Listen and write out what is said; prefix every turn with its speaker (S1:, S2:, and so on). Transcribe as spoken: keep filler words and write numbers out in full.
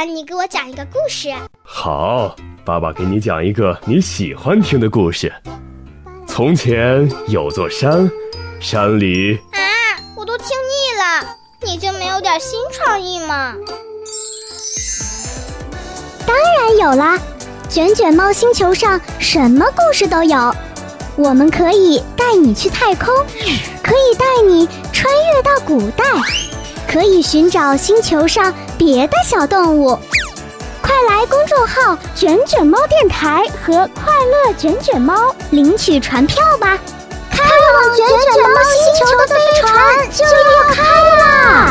S1: 你给我讲一个故事。
S2: 好，爸爸给你讲一个你喜欢听的故事。从前有座山，山里……
S1: 啊，我都听腻了，你就没有点新创意吗？
S3: 当然有啦，卷卷猫星球上什么故事都有。我们可以带你去太空，可以带你穿越到古代，可以寻找星球上别的小动物。快来公众号卷卷猫电台和快乐卷卷猫领取船票吧，开往卷卷猫星球的飞船就要开啦！